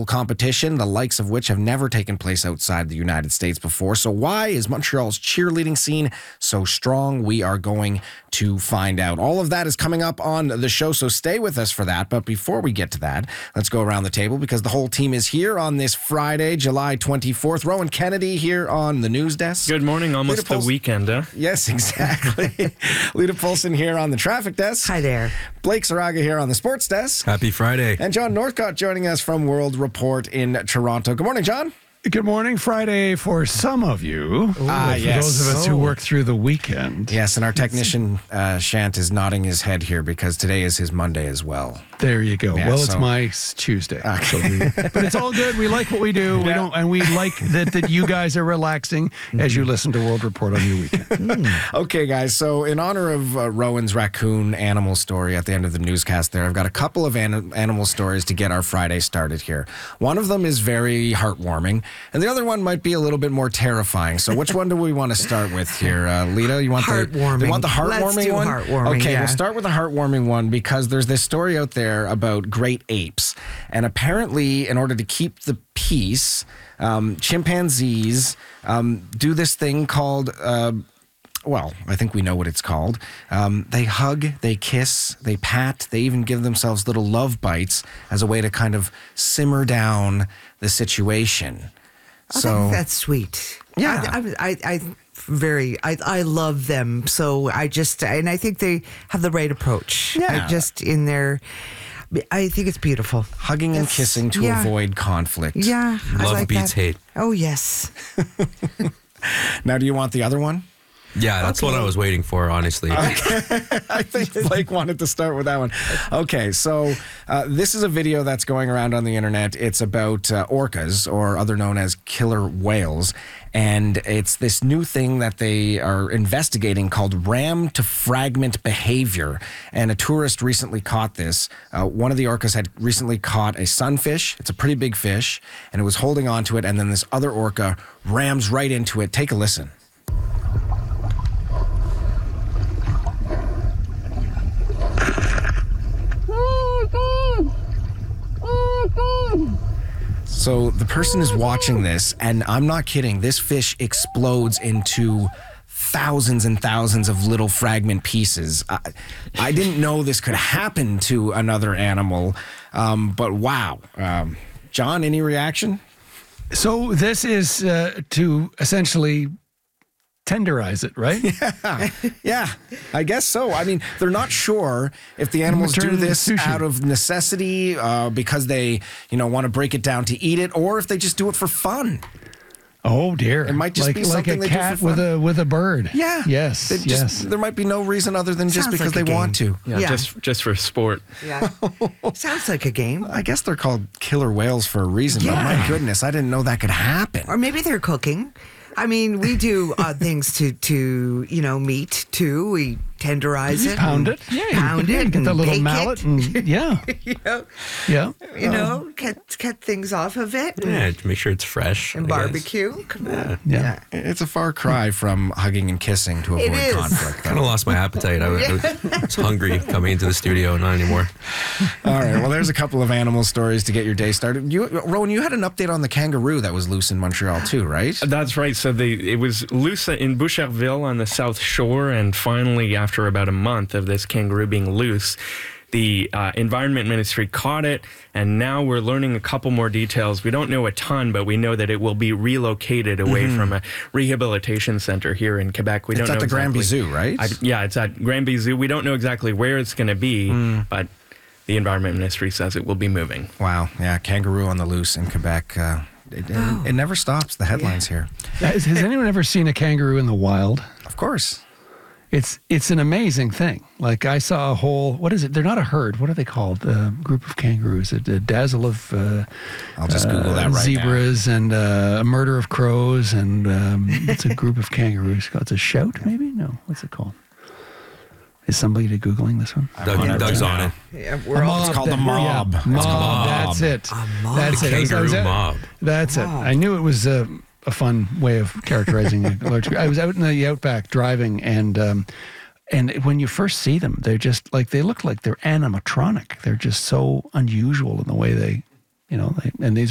level competition, the likes of which have never taken place outside the United States before. So why is Montreal's cheerleading scene so strong? We are going to find out. All of that is coming up on the show, so stay with us for that. But before we get to that, let's go around the table because the whole team is here on this Friday, July 24th. Rowan Kennedy here on the news desk. Good morning, almost the weekend, huh? Yes, exactly. Lita Polson here on the traffic desk. Hi there. Blake Saraga here on the sports desk. Happy Friday. And John Northcott joining us from World Report in Toronto. Good morning, John. Good morning, Friday for some of you. For yes. those of us who work through the weekend. Yes, and our technician, Shant, is nodding his head here because today is his Monday as well. There you go. Yeah, it's my Tuesday. But it's all good. We like what we do. We don't, and we like that you guys are relaxing as you listen to World Report on your weekend. Okay, guys. So in honor of Rowan's raccoon animal story at the end of the newscast there, I've got a couple of animal stories to get our Friday started here. One of them is very heartwarming, and the other one might be a little bit more terrifying. So which one do we want to start with here? Lita, you want heartwarming. You want the heartwarming Let's do one? heartwarming, Okay, yeah. we'll start with the heartwarming one because there's this story out there about great apes. And apparently, in order to keep the peace, chimpanzees do this thing called... well, I think we know what it's called. They hug, they kiss, they pat, they even give themselves little love bites as a way to kind of simmer down the situation. That's sweet. Yeah. I love them. So I think they have the right approach. Yeah. I think it's beautiful. Hugging and kissing to avoid conflict. Yeah. I Love like beats that. hate. Oh, yes. Now, do you want the other one? Yeah, that's what I was waiting for, honestly. I think Blake wanted to start with that one. Okay, so this is a video that's going around on the internet. It's about orcas, or other known as killer whales. And it's this new thing that they are investigating called ram to fragment behavior. And a tourist recently caught this. One of the orcas had recently caught a sunfish. It's a pretty big fish. And it was holding on to it. And then this other orca rams right into it. Take a listen. So the person is watching this, and I'm not kidding, this fish explodes into thousands and thousands of little fragment pieces. I didn't know this could happen to another animal, but wow. John, any reaction? So this is to essentially tenderize it, right? Yeah, I guess so. I mean, they're not sure if the animals do this out of necessity because they, want to break it down to eat it, or if they just do it for fun. Oh dear! It might just be something like they a cat do for fun. with a bird. Yeah. Yes. There might be no reason other than just Sounds because like they a want to. Yeah, just for sport. Yeah. Sounds like a game. I guess they're called killer whales for a reason, but my goodness, I didn't know that could happen. Or maybe they're cooking. I mean, we do things to meat too. We tenderize it, pound it, pound it, get the little mallet, and cut things off of it, Yeah, to make sure it's fresh. and I guess. barbecue. Come on, Yeah. It's a far cry from hugging and kissing to avoid is. conflict. Kind of lost my appetite. I was hungry coming into the studio, not anymore. All right, well, there's a couple of animal stories to get your day started. Rowan, you had an update on the kangaroo that was loose in Montreal too, right? That's right. So it was loose in Boucherville on the South Shore, and finally, after about a month of this kangaroo being loose, the Environment Ministry caught it, and now we're learning a couple more details. We don't know a ton, but we know that it will be relocated away from a rehabilitation center here in Quebec. We It's don't know at the exactly. Granby Zoo, right? It's at Granby Zoo. We don't know exactly where it's going to be, but the Environment Ministry says it will be moving. Wow, yeah, kangaroo on the loose in Quebec. It never stops, the headlines here. Has anyone ever seen a kangaroo in the wild? Of course. It's an amazing thing. Like I saw a whole, what is it? They're not a herd. What are they called? A group of kangaroos. A dazzle of I'll just Google that right zebras and a murder of crows. And it's a group of kangaroos. It's a shout, maybe? No. What's it called? Is somebody Googling this one? Doug's on it. Yeah, It's called the mob. Yeah, It's called mob. the mob. That's it. A mob. That's it. Kangaroo mob. That's it. I knew it was a fun way of characterizing a large group. I was out in the outback driving, and when you first see them, they're just like, they look like they're animatronic. They're just so unusual in the way they, and these